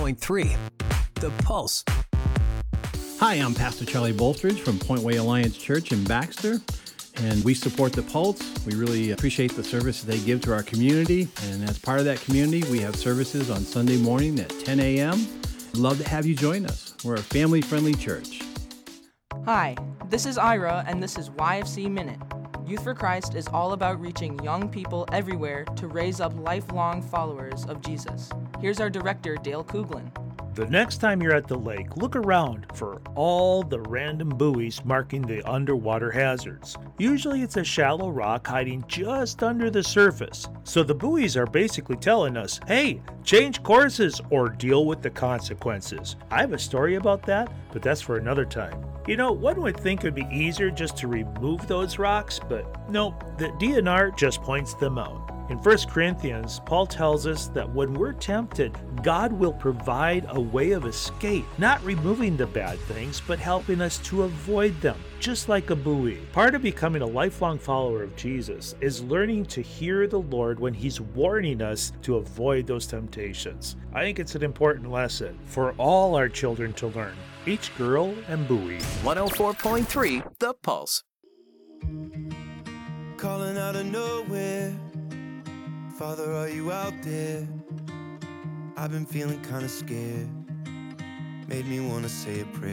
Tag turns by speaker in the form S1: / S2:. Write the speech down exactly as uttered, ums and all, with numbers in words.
S1: point three, The Pulse.
S2: Hi, I'm Pastor Charlie Bolstridge from Point Way Alliance Church in Baxter, and we support The Pulse. We really appreciate the service they give to our community, and as part of that community, we have services on Sunday morning at ten a.m. Love to have you join us. We're a family-friendly church.
S3: Hi, this is Ira, and this is Y F C Minute. Youth for Christ is all about reaching young people everywhere to raise up lifelong followers of Jesus. Here's our director, Dale Cooglin.
S4: The next time you're at the lake, look around for all the random buoys marking the underwater hazards. Usually it's a shallow rock hiding just under the surface. So the buoys are basically telling us, hey, change courses or deal with the consequences. I have a story about that, but that's for another time. You know, one would think it would be easier just to remove those rocks, but no, the D N R just points them out. In First Corinthians, Paul tells us that when we're tempted, God will provide a way of escape, not removing the bad things, but helping us to avoid them, just like a buoy. Part of becoming a lifelong follower of Jesus is learning to hear the Lord when He's warning us to avoid those temptations. I think it's an important lesson for all our children to learn, each girl and buoy.
S1: one oh four point three, The Pulse.
S5: Calling out of nowhere, Father, are you out there? I've been feeling kinda scared, made me wanna say a prayer.